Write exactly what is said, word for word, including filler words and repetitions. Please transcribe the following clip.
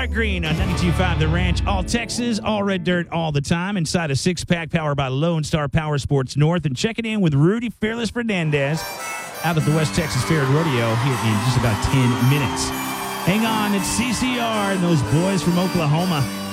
Bart Green on ninety-two point five The Ranch, all Texas, all red dirt, all the time. Inside a six-pack powered by Lone Star Power Sports North. And checking in with Rudy Fearless Fernandez out at the West Texas Fair and Rodeo here in just about ten minutes. Hang on, it's C C R and those boys from Oklahoma.